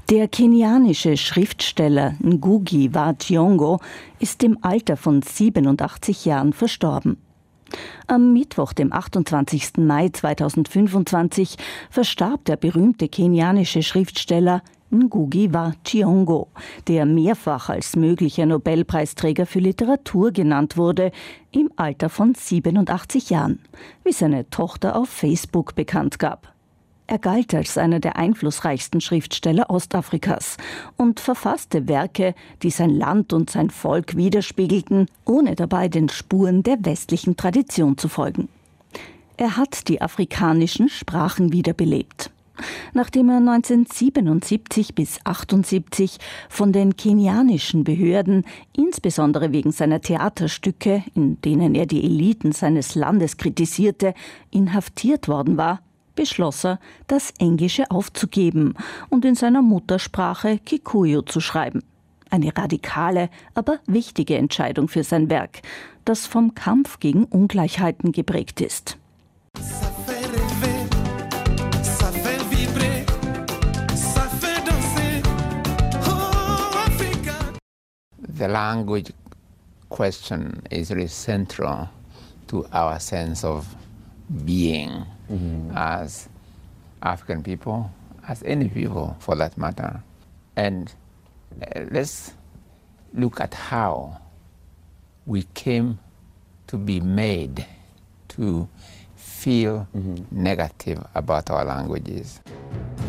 Der kenianische Schriftsteller Ngugi wa Thiong'o ist im Alter von 87 Jahren verstorben. Am Mittwoch, dem 28. Mai 2025, verstarb der berühmte kenianische Schriftsteller Ngugi wa Thiong'o, der mehrfach als möglicher Nobelpreisträger für Literatur genannt wurde, im Alter von 87 Jahren, wie seine Tochter auf Facebook bekannt gab. Er galt als einer der einflussreichsten Schriftsteller Ostafrikas und verfasste Werke, die sein Land und sein Volk widerspiegelten, ohne dabei den Spuren der westlichen Tradition zu folgen. Er hat die afrikanischen Sprachen wiederbelebt. Nachdem er 1977 bis 1978 von den kenianischen Behörden, insbesondere wegen seiner Theaterstücke, in denen er die Eliten seines Landes kritisierte, inhaftiert worden war, beschloss er, das Englische aufzugeben und in seiner Muttersprache Kikuyu zu schreiben. Eine radikale, aber wichtige Entscheidung für sein Werk, das vom Kampf gegen Ungleichheiten geprägt ist. The language question is really central to our sense of being as African people, as any people for that matter. And let's look at how we came to be made to feel negative about our languages.